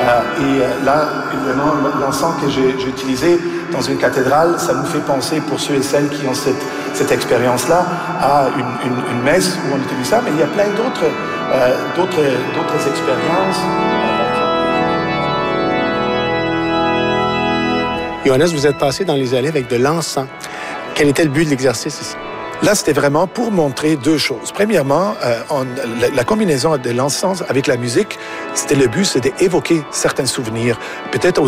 Là, évidemment, l'encens que j'ai utilisé dans une cathédrale, ça nous fait penser, pour ceux et celles qui ont cette expérience-là, à une messe où on utilise ça, mais il y a plein d'autres expériences. Johannes, vous êtes passé dans les allées avec de l'encens. Quel était le but de l'exercice ici? Là, c'était vraiment pour montrer deux choses. Premièrement, la combinaison de l'encens avec la musique, le but, c'était d'évoquer certains souvenirs, peut-être